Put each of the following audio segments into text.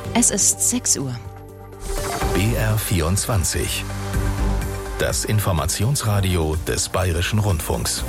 Es ist 6 Uhr. BR24. Das Informationsradio des Bayerischen Rundfunks.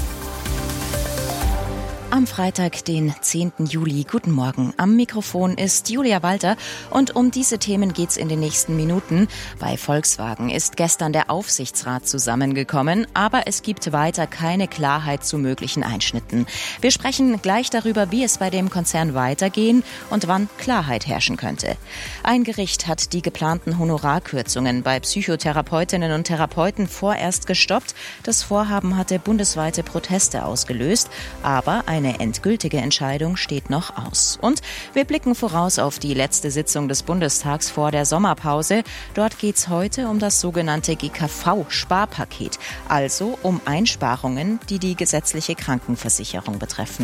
Am Freitag, den 10. Juli. Guten Morgen. Am Mikrofon ist Julia Walter und um diese Themen geht's in den nächsten Minuten. Bei Volkswagen ist gestern der Aufsichtsrat zusammengekommen, aber es gibt weiter keine Klarheit zu möglichen Einschnitten. Wir sprechen gleich darüber, wie es bei dem Konzern weitergehen und wann Klarheit herrschen könnte. Ein Gericht hat die geplanten Honorarkürzungen bei Psychotherapeutinnen und Therapeuten vorerst gestoppt. Das Vorhaben hatte bundesweite Proteste ausgelöst, aber eine endgültige Entscheidung steht noch aus. Und wir blicken voraus auf die letzte Sitzung des Bundestags vor der Sommerpause. Dort geht es heute um das sogenannte GKV-Sparpaket, also um Einsparungen, die die gesetzliche Krankenversicherung betreffen.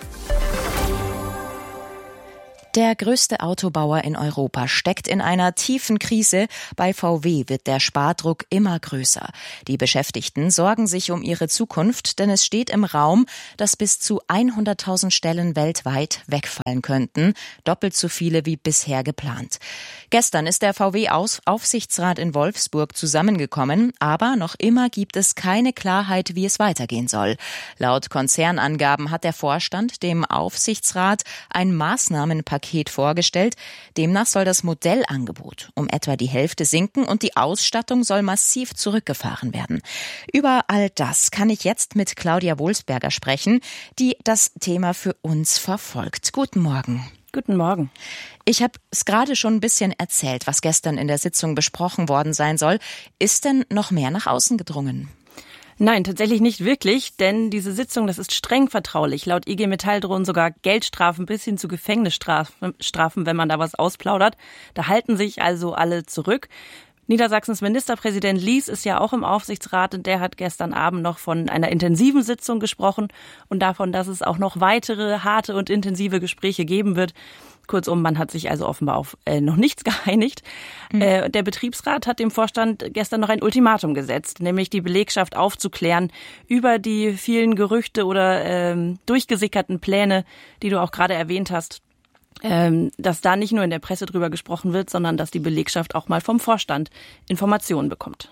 Der größte Autobauer in Europa steckt in einer tiefen Krise. Bei VW wird der Spardruck immer größer. Die Beschäftigten sorgen sich um ihre Zukunft, denn es steht im Raum, dass bis zu 100.000 Stellen weltweit wegfallen könnten, doppelt so viele wie bisher geplant. Gestern ist der VW-Aufsichtsrat in Wolfsburg zusammengekommen, aber noch immer gibt es keine Klarheit, wie es weitergehen soll. Laut Konzernangaben hat der Vorstand dem Aufsichtsrat ein Maßnahmenpaket vorgestellt. Demnach soll das Modellangebot um etwa die Hälfte sinken und die Ausstattung soll massiv zurückgefahren werden. Über all das kann ich jetzt mit Claudia Wohlsberger sprechen, die das Thema für uns verfolgt. Guten Morgen. Guten Morgen. Ich habe es gerade schon ein bisschen erzählt, was gestern in der Sitzung besprochen worden sein soll. Ist denn noch mehr nach außen gedrungen? Nein, tatsächlich nicht wirklich, denn diese Sitzung, das ist streng vertraulich. Laut IG Metall drohen sogar Geldstrafen bis hin zu Gefängnisstrafen, wenn man da was ausplaudert. Da halten sich also alle zurück. Niedersachsens Ministerpräsident Lies ist ja auch im Aufsichtsrat und der hat gestern Abend noch von einer intensiven Sitzung gesprochen und davon, dass es auch noch weitere harte und intensive Gespräche geben wird. Kurzum, man hat sich also offenbar auf noch nichts geeinigt. Der Betriebsrat hat dem Vorstand gestern noch ein Ultimatum gesetzt, nämlich die Belegschaft aufzuklären über die vielen Gerüchte oder durchgesickerten Pläne, die du auch gerade erwähnt hast, dass da nicht nur in der Presse drüber gesprochen wird, sondern dass die Belegschaft auch mal vom Vorstand Informationen bekommt.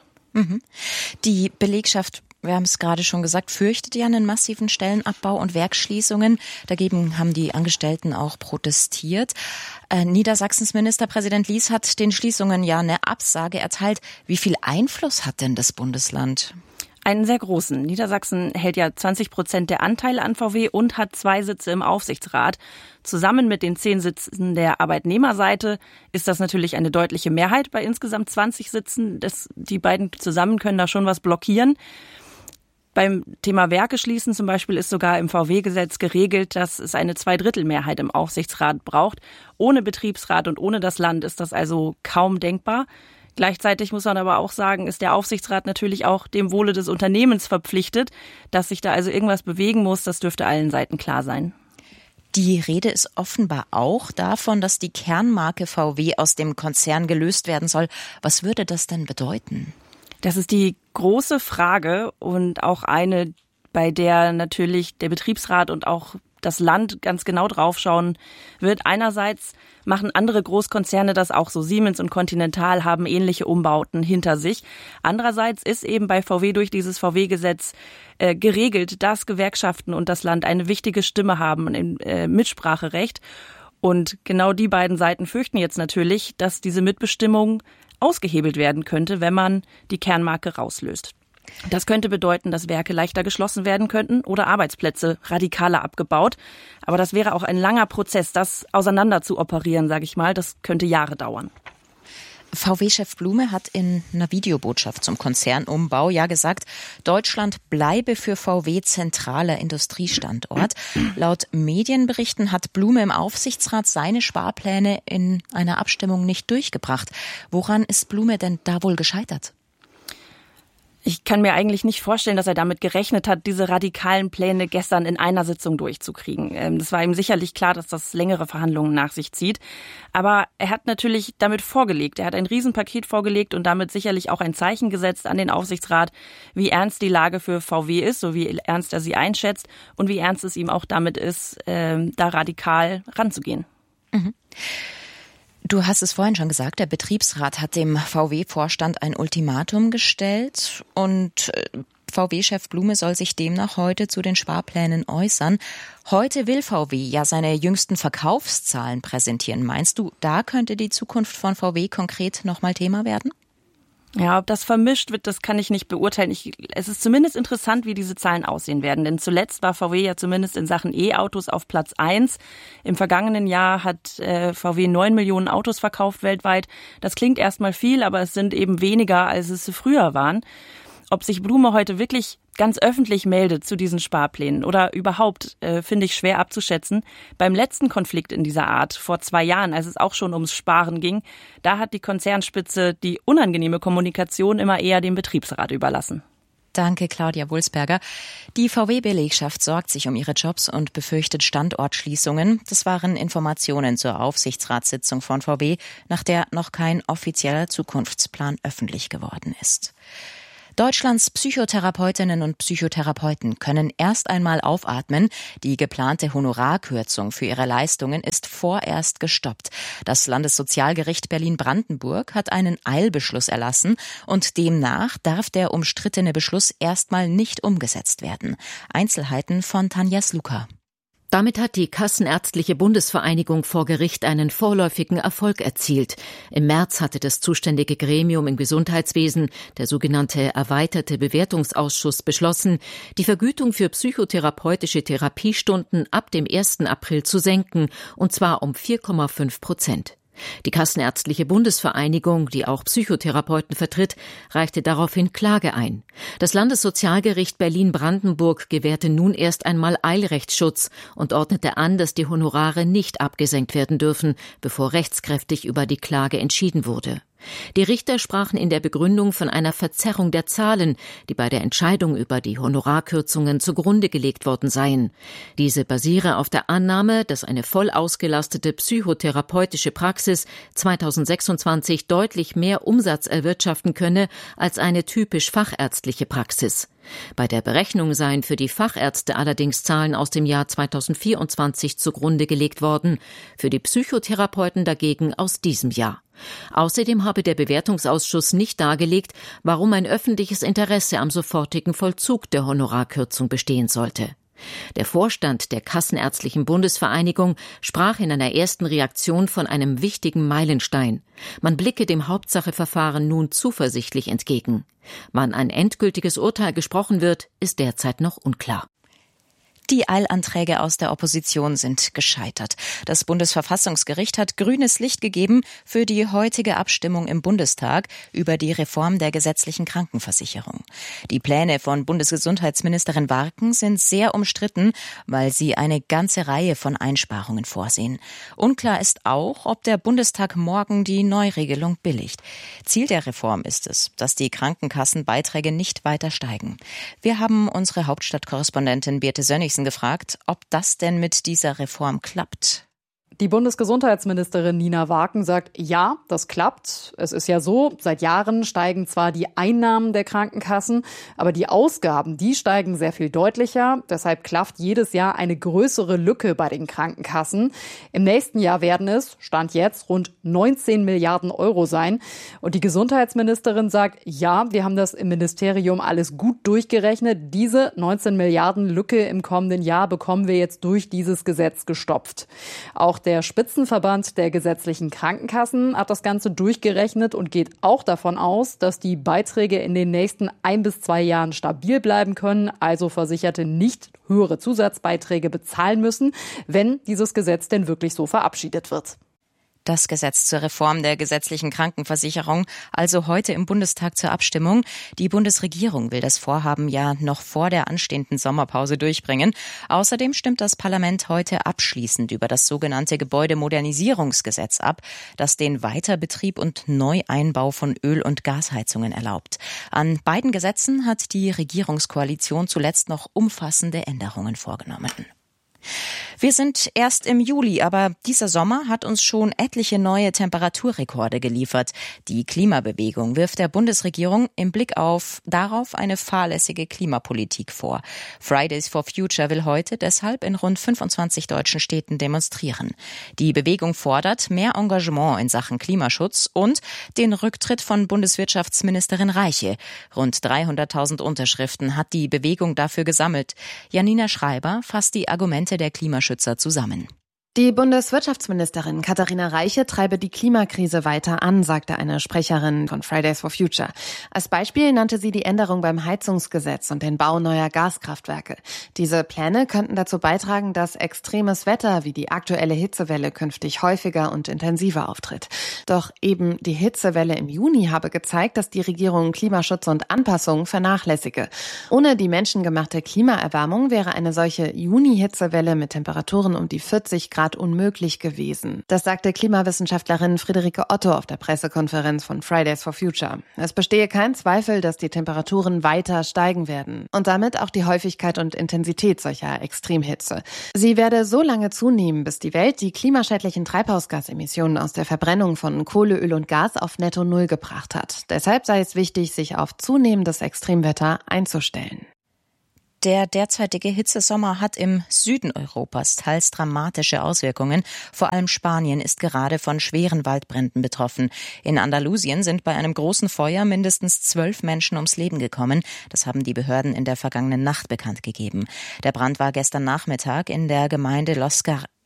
Die Belegschaft, wir haben es gerade schon gesagt, fürchtet ja einen massiven Stellenabbau und Werksschließungen. Dagegen haben die Angestellten auch protestiert. Niedersachsens Ministerpräsident Lies hat den Schließungen ja eine Absage erteilt. Wie viel Einfluss hat denn das Bundesland? Einen sehr großen. Niedersachsen hält ja 20% der Anteile an VW und hat 2 Sitze im Aufsichtsrat. Zusammen mit den 10 Sitzen der Arbeitnehmerseite ist das natürlich eine deutliche Mehrheit bei insgesamt 20 Sitzen. Die beiden zusammen können da schon was blockieren. Beim Thema Werke schließen zum Beispiel ist sogar im VW-Gesetz geregelt, dass es eine 2/3 im Aufsichtsrat braucht. Ohne Betriebsrat und ohne das Land ist das also kaum denkbar. Gleichzeitig muss man aber auch sagen, ist der Aufsichtsrat natürlich auch dem Wohle des Unternehmens verpflichtet. Dass sich da also irgendwas bewegen muss, das dürfte allen Seiten klar sein. Die Rede ist offenbar auch davon, dass die Kernmarke VW aus dem Konzern gelöst werden soll. Was würde das denn bedeuten? Das ist die große Frage und auch eine, bei der natürlich der Betriebsrat und auch das Land ganz genau draufschauen wird. Einerseits machen andere Großkonzerne das auch so. Siemens und Continental haben ähnliche Umbauten hinter sich. Andererseits ist eben bei VW durch dieses VW-Gesetz geregelt, dass Gewerkschaften und das Land eine wichtige Stimme haben und ein Mitspracherecht. Und genau die beiden Seiten fürchten jetzt natürlich, dass diese Mitbestimmung ausgehebelt werden könnte, wenn man die Kernmarke rauslöst. Das könnte bedeuten, dass Werke leichter geschlossen werden könnten oder Arbeitsplätze radikaler abgebaut. Aber das wäre auch ein langer Prozess, das auseinander zu operieren, sage ich mal. Das könnte Jahre dauern. VW-Chef Blume hat in einer Videobotschaft zum Konzernumbau ja gesagt, Deutschland bleibe für VW zentraler Industriestandort. Laut Medienberichten hat Blume im Aufsichtsrat seine Sparpläne in einer Abstimmung nicht durchgebracht. Woran ist Blume denn da wohl gescheitert? Ich kann mir eigentlich nicht vorstellen, dass er damit gerechnet hat, diese radikalen Pläne gestern in einer Sitzung durchzukriegen. Das war ihm sicherlich klar, dass das längere Verhandlungen nach sich zieht. Aber er hat natürlich damit vorgelegt. Er hat ein Riesenpaket vorgelegt und damit sicherlich auch ein Zeichen gesetzt an den Aufsichtsrat, wie ernst die Lage für VW ist, so wie ernst er sie einschätzt und wie ernst es ihm auch damit ist, da radikal ranzugehen. Mhm. Du hast es vorhin schon gesagt, der Betriebsrat hat dem VW-Vorstand ein Ultimatum gestellt und VW-Chef Blume soll sich demnach heute zu den Sparplänen äußern. Heute will VW ja seine jüngsten Verkaufszahlen präsentieren. Meinst du, da könnte die Zukunft von VW konkret nochmal Thema werden? Ja, ob das vermischt wird, das kann ich nicht beurteilen. Es ist zumindest interessant, wie diese Zahlen aussehen werden. Denn zuletzt war VW ja zumindest in Sachen E-Autos auf Platz 1. Im vergangenen Jahr hat VW 9 Millionen Autos verkauft weltweit. Das klingt erstmal viel, aber es sind eben weniger, als es früher waren. Ob sich Blume heute wirklich ganz öffentlich meldet zu diesen Sparplänen oder überhaupt, finde ich schwer abzuschätzen. Beim letzten Konflikt in dieser Art, vor 2 Jahren, als es auch schon ums Sparen ging, da hat die Konzernspitze die unangenehme Kommunikation immer eher dem Betriebsrat überlassen. Danke, Claudia Wulsberger. Die VW-Belegschaft sorgt sich um ihre Jobs und befürchtet Standortschließungen. Das waren Informationen zur Aufsichtsratssitzung von VW, nach der noch kein offizieller Zukunftsplan öffentlich geworden ist. Deutschlands Psychotherapeutinnen und Psychotherapeuten können erst einmal aufatmen. Die geplante Honorarkürzung für ihre Leistungen ist vorerst gestoppt. Das Landessozialgericht Berlin-Brandenburg hat einen Eilbeschluss erlassen und demnach darf der umstrittene Beschluss erstmal nicht umgesetzt werden. Einzelheiten von Tanja Sluka. Damit hat die Kassenärztliche Bundesvereinigung vor Gericht einen vorläufigen Erfolg erzielt. Im März hatte das zuständige Gremium im Gesundheitswesen, der sogenannte erweiterte Bewertungsausschuss, beschlossen, die Vergütung für psychotherapeutische Therapiestunden ab dem 1. April zu senken, und zwar um 4,5%. Die Kassenärztliche Bundesvereinigung, die auch Psychotherapeuten vertritt, reichte daraufhin Klage ein. Das Landessozialgericht Berlin-Brandenburg gewährte nun erst einmal Eilrechtsschutz und ordnete an, dass die Honorare nicht abgesenkt werden dürfen, bevor rechtskräftig über die Klage entschieden wurde. Die Richter sprachen in der Begründung von einer Verzerrung der Zahlen, die bei der Entscheidung über die Honorarkürzungen zugrunde gelegt worden seien. Diese basiere auf der Annahme, dass eine voll ausgelastete psychotherapeutische Praxis 2026 deutlich mehr Umsatz erwirtschaften könne als eine typisch fachärztliche Praxis. Bei der Berechnung seien für die Fachärzte allerdings Zahlen aus dem Jahr 2024 zugrunde gelegt worden, für die Psychotherapeuten dagegen aus diesem Jahr. Außerdem habe der Bewertungsausschuss nicht dargelegt, warum ein öffentliches Interesse am sofortigen Vollzug der Honorarkürzung bestehen sollte. Der Vorstand der Kassenärztlichen Bundesvereinigung sprach in einer ersten Reaktion von einem wichtigen Meilenstein. Man blicke dem Hauptsacheverfahren nun zuversichtlich entgegen. Wann ein endgültiges Urteil gesprochen wird, ist derzeit noch unklar. Die Eilanträge aus der Opposition sind gescheitert. Das Bundesverfassungsgericht hat grünes Licht gegeben für die heutige Abstimmung im Bundestag über die Reform der gesetzlichen Krankenversicherung. Die Pläne von Bundesgesundheitsministerin Warken sind sehr umstritten, weil sie eine ganze Reihe von Einsparungen vorsehen. Unklar ist auch, ob der Bundestag morgen die Neuregelung billigt. Ziel der Reform ist es, dass die Krankenkassenbeiträge nicht weiter steigen. Wir haben unsere Hauptstadtkorrespondentin Birte Sönnigsen gefragt, ob das denn mit dieser Reform klappt. Die Bundesgesundheitsministerin Nina Warken sagt, ja, das klappt. Es ist ja so, seit Jahren steigen zwar die Einnahmen der Krankenkassen, aber die Ausgaben, die steigen sehr viel deutlicher. Deshalb klafft jedes Jahr eine größere Lücke bei den Krankenkassen. Im nächsten Jahr werden es, Stand jetzt, rund 19 Milliarden Euro sein. Und die Gesundheitsministerin sagt, ja, wir haben das im Ministerium alles gut durchgerechnet. Diese 19 Milliarden Lücke im kommenden Jahr bekommen wir jetzt durch dieses Gesetz gestopft. Auch der Spitzenverband der gesetzlichen Krankenkassen hat das Ganze durchgerechnet und geht auch davon aus, dass die Beiträge in den nächsten 1 bis 2 Jahren stabil bleiben können, also Versicherte nicht höhere Zusatzbeiträge bezahlen müssen, wenn dieses Gesetz denn wirklich so verabschiedet wird. Das Gesetz zur Reform der gesetzlichen Krankenversicherung, also heute im Bundestag zur Abstimmung. Die Bundesregierung will das Vorhaben ja noch vor der anstehenden Sommerpause durchbringen. Außerdem stimmt das Parlament heute abschließend über das sogenannte Gebäudemodernisierungsgesetz ab, das den Weiterbetrieb und Neueinbau von Öl- und Gasheizungen erlaubt. An beiden Gesetzen hat die Regierungskoalition zuletzt noch umfassende Änderungen vorgenommen. Wir sind erst im Juli, aber dieser Sommer hat uns schon etliche neue Temperaturrekorde geliefert. Die Klimabewegung wirft der Bundesregierung im Blick darauf eine fahrlässige Klimapolitik vor. Fridays for Future will heute deshalb in rund 25 deutschen Städten demonstrieren. Die Bewegung fordert mehr Engagement in Sachen Klimaschutz und den Rücktritt von Bundeswirtschaftsministerin Reiche. Rund 300.000 Unterschriften hat die Bewegung dafür gesammelt. Janina Schreiber fasst die Argumente der Klimaschützer zusammen. Die Bundeswirtschaftsministerin Katharina Reiche treibe die Klimakrise weiter an, sagte eine Sprecherin von Fridays for Future. Als Beispiel nannte sie die Änderung beim Heizungsgesetz und den Bau neuer Gaskraftwerke. Diese Pläne könnten dazu beitragen, dass extremes Wetter wie die aktuelle Hitzewelle künftig häufiger und intensiver auftritt. Doch eben die Hitzewelle im Juni habe gezeigt, dass die Regierung Klimaschutz und Anpassung vernachlässige. Ohne die menschengemachte Klimaerwärmung wäre eine solche Juni-Hitzewelle mit Temperaturen um die 40 Grad unmöglich gewesen. Das sagte Klimawissenschaftlerin Friederike Otto auf der Pressekonferenz von Fridays for Future. Es bestehe kein Zweifel, dass die Temperaturen weiter steigen werden und damit auch die Häufigkeit und Intensität solcher Extremhitze. Sie werde so lange zunehmen, bis die Welt die klimaschädlichen Treibhausgasemissionen aus der Verbrennung von Kohle, Öl und Gas auf Netto Null gebracht hat. Deshalb sei es wichtig, sich auf zunehmendes Extremwetter einzustellen. Der derzeitige Hitzesommer hat im Süden Europas teils dramatische Auswirkungen. Vor allem Spanien ist gerade von schweren Waldbränden betroffen. In Andalusien sind bei einem großen Feuer mindestens 12 Menschen ums Leben gekommen. Das haben die Behörden in der vergangenen Nacht bekannt gegeben. Der Brand war gestern Nachmittag in der Gemeinde Los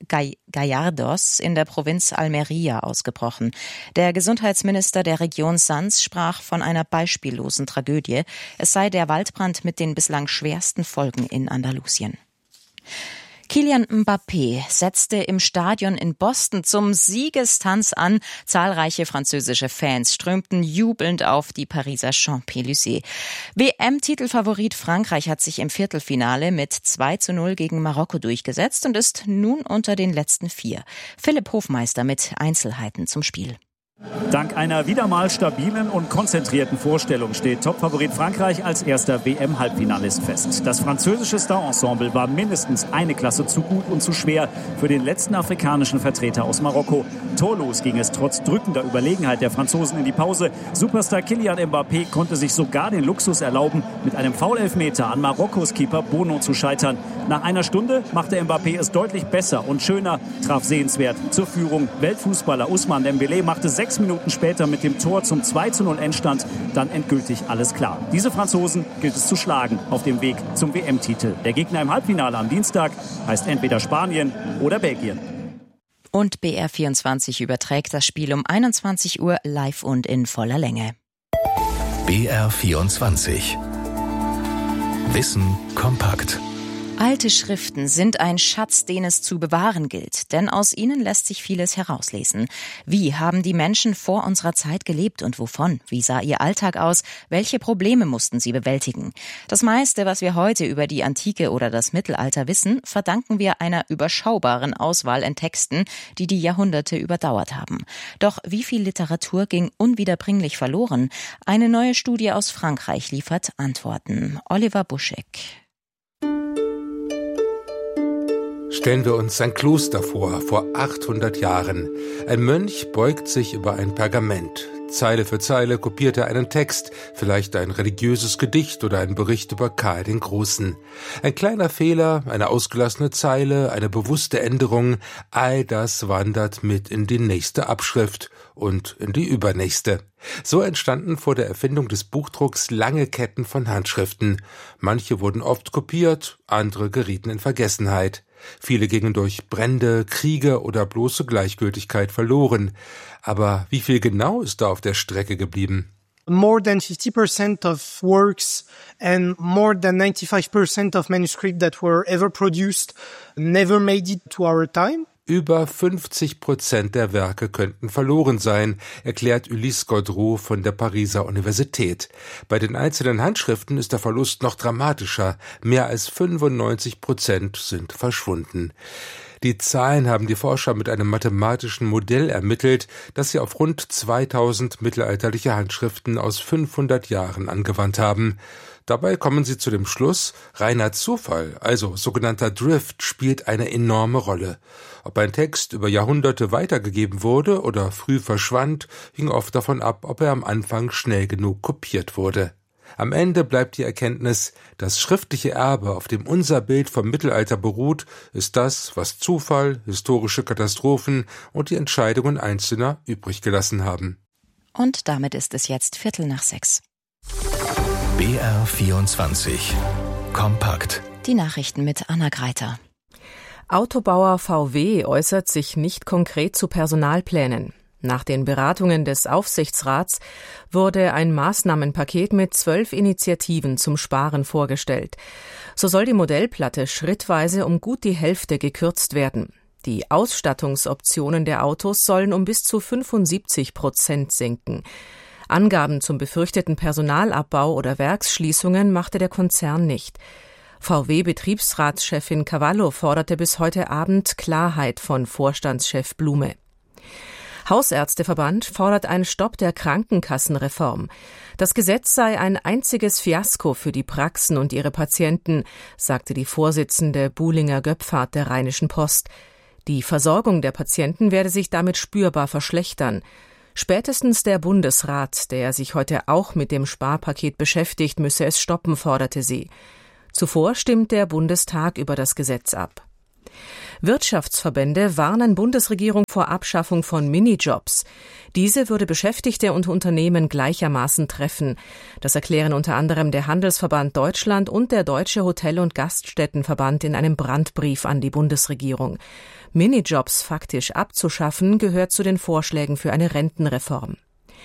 Gallardos in der Provinz Almería ausgebrochen. Der Gesundheitsminister der Region Sanz sprach von einer beispiellosen Tragödie. Es sei der Waldbrand mit den bislang schwersten Folgen in Andalusien. Kylian Mbappé setzte im Stadion in Boston zum Siegestanz an. Zahlreiche französische Fans strömten jubelnd auf die Pariser Champs-Élysées. WM-Titelfavorit Frankreich hat sich im Viertelfinale mit 2:0 gegen Marokko durchgesetzt und ist nun unter den letzten 4. Philipp Hofmeister mit Einzelheiten zum Spiel. Dank einer wieder mal stabilen und konzentrierten Vorstellung steht Topfavorit Frankreich als erster WM-Halbfinalist fest. Das französische Star-Ensemble war mindestens eine Klasse zu gut und zu schwer für den letzten afrikanischen Vertreter aus Marokko. Torlos ging es trotz drückender Überlegenheit der Franzosen in die Pause. Superstar Kylian Mbappé konnte sich sogar den Luxus erlauben, mit einem Foul-Elfmeter an Marokkos Keeper Bono zu scheitern. Nach einer Stunde machte Mbappé es deutlich besser und schöner, traf sehenswert zur Führung. Weltfußballer Ousmane Dembélé machte 6 Minuten später mit dem Tor zum 2:0 Endstand dann endgültig alles klar. Diese Franzosen gilt es zu schlagen auf dem Weg zum WM-Titel. Der Gegner im Halbfinale am Dienstag heißt entweder Spanien oder Belgien. Und BR24 überträgt das Spiel um 21 Uhr live und in voller Länge. BR24 Wissen kompakt. Alte Schriften sind ein Schatz, den es zu bewahren gilt, denn aus ihnen lässt sich vieles herauslesen. Wie haben die Menschen vor unserer Zeit gelebt und wovon? Wie sah ihr Alltag aus? Welche Probleme mussten sie bewältigen? Das meiste, was wir heute über die Antike oder das Mittelalter wissen, verdanken wir einer überschaubaren Auswahl an Texten, die die Jahrhunderte überdauert haben. Doch wie viel Literatur ging unwiederbringlich verloren? Eine neue Studie aus Frankreich liefert Antworten. Oliver Buschek. Stellen wir uns ein Kloster vor 800 Jahren. Ein Mönch beugt sich über ein Pergament. Zeile für Zeile kopiert er einen Text, vielleicht ein religiöses Gedicht oder ein Bericht über Karl den Großen. Ein kleiner Fehler, eine ausgelassene Zeile, eine bewusste Änderung, all das wandert mit in die nächste Abschrift und in die übernächste. So entstanden vor der Erfindung des Buchdrucks lange Ketten von Handschriften. Manche wurden oft kopiert, andere gerieten in Vergessenheit. Viele gingen durch Brände, Kriege oder bloße Gleichgültigkeit verloren. Aber wie viel genau ist da auf der Strecke geblieben? More than 50% of works and more than 95% of manuscripts that were ever produced never made it to our time. Über 50% der Werke könnten verloren sein, erklärt Ulysse Gaudreau von der Pariser Universität. Bei den einzelnen Handschriften ist der Verlust noch dramatischer. Mehr als 95% sind verschwunden. Die Zahlen haben die Forscher mit einem mathematischen Modell ermittelt, das sie auf rund 2000 mittelalterliche Handschriften aus 500 Jahren angewandt haben. Dabei kommen sie zu dem Schluss, reiner Zufall, also sogenannter Drift, spielt eine enorme Rolle. Ob ein Text über Jahrhunderte weitergegeben wurde oder früh verschwand, hing oft davon ab, ob er am Anfang schnell genug kopiert wurde. Am Ende bleibt die Erkenntnis, das schriftliche Erbe, auf dem unser Bild vom Mittelalter beruht, ist das, was Zufall, historische Katastrophen und die Entscheidungen Einzelner übrig gelassen haben. Und damit ist es jetzt 5:45. BR24 Kompakt. Die Nachrichten mit Anna Greiter. Autobauer VW äußert sich nicht konkret zu Personalplänen. Nach den Beratungen des Aufsichtsrats wurde ein Maßnahmenpaket mit 12 Initiativen zum Sparen vorgestellt. So soll die Modellplatte schrittweise um gut die Hälfte gekürzt werden. Die Ausstattungsoptionen der Autos sollen um bis zu 75% sinken. Angaben zum befürchteten Personalabbau oder Werksschließungen machte der Konzern nicht. VW-Betriebsratschefin Cavallo forderte bis heute Abend Klarheit von Vorstandschef Blume. Hausärzteverband fordert einen Stopp der Krankenkassenreform. Das Gesetz sei ein einziges Fiasko für die Praxen und ihre Patienten, sagte die Vorsitzende Buhlinger-Göpfert der Rheinischen Post. Die Versorgung der Patienten werde sich damit spürbar verschlechtern. Spätestens der Bundesrat, der sich heute auch mit dem Sparpaket beschäftigt, müsse es stoppen, forderte sie. Zuvor stimmt der Bundestag über das Gesetz ab. Wirtschaftsverbände warnen Bundesregierung vor Abschaffung von Minijobs. Diese würde Beschäftigte und Unternehmen gleichermaßen treffen. Das erklären unter anderem der Handelsverband Deutschland und der Deutsche Hotel- und Gaststättenverband in einem Brandbrief an die Bundesregierung. Minijobs faktisch abzuschaffen, gehört zu den Vorschlägen für eine Rentenreform.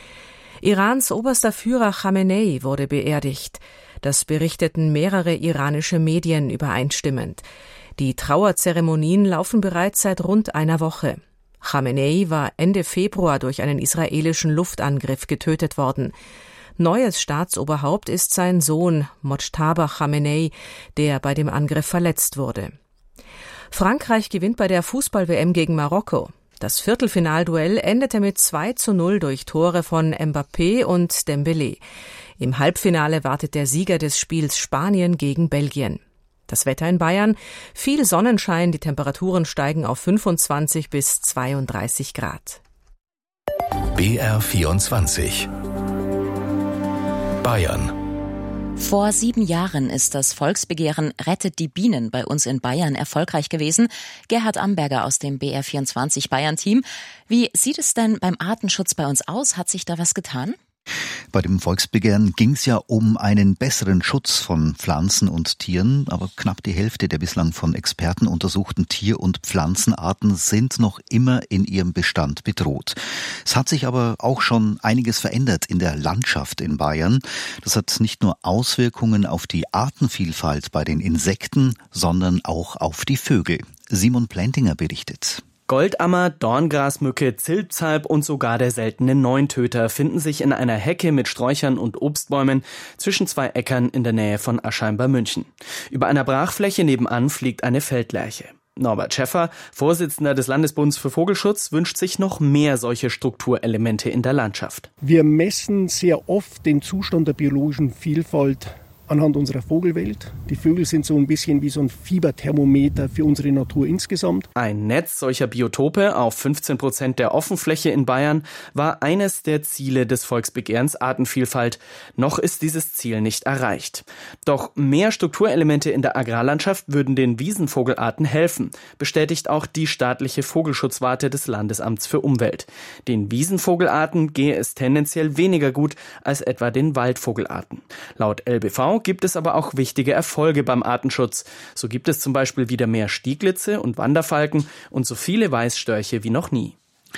Irans oberster Führer Khamenei wurde beerdigt. Das berichteten mehrere iranische Medien übereinstimmend. Die Trauerzeremonien laufen bereits seit rund einer Woche. Khamenei war Ende Februar durch einen israelischen Luftangriff getötet worden. Neues Staatsoberhaupt ist sein Sohn Mojtaba Khamenei, der bei dem Angriff verletzt wurde. Frankreich gewinnt bei der Fußball-WM gegen Marokko. Das Viertelfinalduell endete mit 2:0 durch Tore von Mbappé und Dembélé. Im Halbfinale wartet der Sieger des Spiels Spanien gegen Belgien. Das Wetter in Bayern: viel Sonnenschein, die Temperaturen steigen auf 25 bis 32 Grad. BR24 Bayern. Vor 7 Jahren ist das Volksbegehren Rettet die Bienen bei uns in Bayern erfolgreich gewesen. Gerhard Amberger aus dem BR24 Bayern-Team. Wie sieht es denn beim Artenschutz bei uns aus? Hat sich da was getan? Bei dem Volksbegehren ging es ja um einen besseren Schutz von Pflanzen und Tieren, aber knapp die Hälfte der bislang von Experten untersuchten Tier- und Pflanzenarten sind noch immer in ihrem Bestand bedroht. Es hat sich aber auch schon einiges verändert in der Landschaft in Bayern. Das hat nicht nur Auswirkungen auf die Artenvielfalt bei den Insekten, sondern auch auf die Vögel. Simon Plentinger berichtet. Goldammer, Dorngrasmücke, Zilpzalp und sogar der seltene Neuntöter finden sich in einer Hecke mit Sträuchern und Obstbäumen zwischen 2 Äckern in der Nähe von Aschheim bei München. Über einer Brachfläche nebenan fliegt eine Feldlerche. Norbert Schäffer, Vorsitzender des Landesbunds für Vogelschutz, wünscht sich noch mehr solche Strukturelemente in der Landschaft. Wir messen sehr oft den Zustand der biologischen Vielfalt anhand unserer Vogelwelt. Die Vögel sind so ein bisschen wie so ein Fieberthermometer für unsere Natur insgesamt. Ein Netz solcher Biotope auf 15% der Offenfläche in Bayern war eines der Ziele des Volksbegehrens Artenvielfalt. Noch ist dieses Ziel nicht erreicht. Doch mehr Strukturelemente in der Agrarlandschaft würden den Wiesenvogelarten helfen, bestätigt auch die staatliche Vogelschutzwarte des Landesamts für Umwelt. Den Wiesenvogelarten gehe es tendenziell weniger gut als etwa den Waldvogelarten. Laut LBV gibt es aber auch wichtige Erfolge beim Artenschutz. So gibt es zum Beispiel wieder mehr Stieglitze und Wanderfalken und so viele Weißstörche wie noch nie.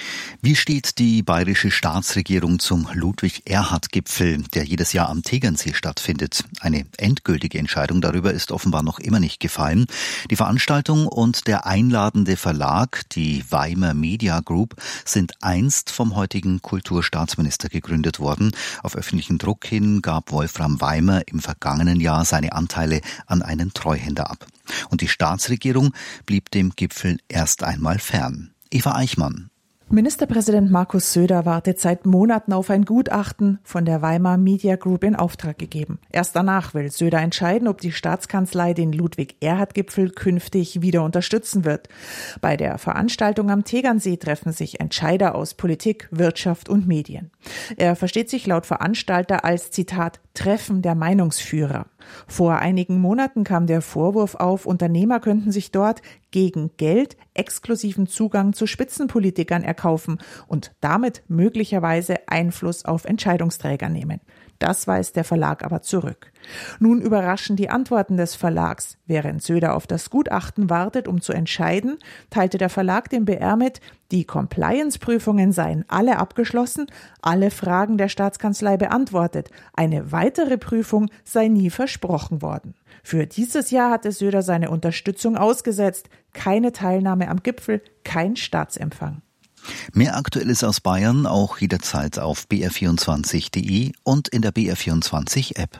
Wie steht die bayerische Staatsregierung zum Ludwig-Erhard-Gipfel, der jedes Jahr am Tegernsee stattfindet? Eine endgültige Entscheidung darüber ist offenbar noch immer nicht gefallen. Die Veranstaltung und der einladende Verlag, die Weimar Media Group, sind einst vom heutigen Kulturstaatsminister gegründet worden. Auf öffentlichen Druck hin gab Wolfram Weimar im vergangenen Jahr seine Anteile an einen Treuhänder ab. Und die Staatsregierung blieb dem Gipfel erst einmal fern. Eva Eichmann. Ministerpräsident Markus Söder wartet seit Monaten auf ein Gutachten von der Weimar Media Group in Auftrag gegeben. Erst danach will Söder entscheiden, ob die Staatskanzlei den Ludwig-Erhard-Gipfel künftig wieder unterstützen wird. Bei der Veranstaltung am Tegernsee treffen sich Entscheider aus Politik, Wirtschaft und Medien. Er versteht sich laut Veranstalter als, Zitat, Treffen der Meinungsführer. Vor einigen Monaten kam der Vorwurf auf, Unternehmer könnten sich dort gegen Geld exklusiven Zugang zu Spitzenpolitikern erkaufen und damit möglicherweise Einfluss auf Entscheidungsträger nehmen. Das weist der Verlag aber zurück. Nun überraschen die Antworten des Verlags. Während Söder auf das Gutachten wartet, um zu entscheiden, teilte der Verlag dem BR mit, die Compliance-Prüfungen seien alle abgeschlossen, alle Fragen der Staatskanzlei beantwortet. Eine weitere Prüfung sei nie versprochen worden. Für dieses Jahr hatte Söder seine Unterstützung ausgesetzt. Keine Teilnahme am Gipfel, kein Staatsempfang. Mehr Aktuelles aus Bayern auch jederzeit auf br24.de und in der BR24-App.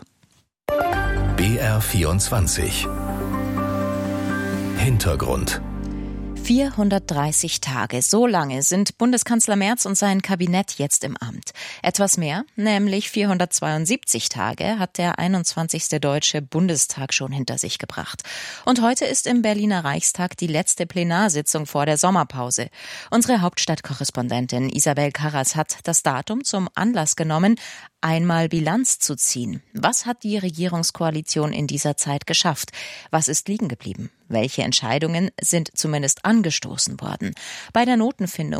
BR24 Hintergrund. 430 Tage, so lange sind Bundeskanzler Merz und sein Kabinett jetzt im Amt. Etwas mehr, nämlich 472 Tage, hat der 21. Deutsche Bundestag schon hinter sich gebracht. Und heute ist im Berliner Reichstag die letzte Plenarsitzung vor der Sommerpause. Unsere Hauptstadtkorrespondentin Isabel Karras hat das Datum zum Anlass genommen, einmal Bilanz zu ziehen. Was hat die Regierungskoalition in dieser Zeit geschafft? Was ist liegen geblieben? Welche Entscheidungen sind zumindest angestoßen worden? Bei der Notenfindung